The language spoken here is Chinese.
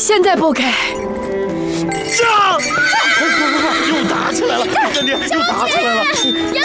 现在不给。 驾！快快快！又打起来了！干爹，又打起来了！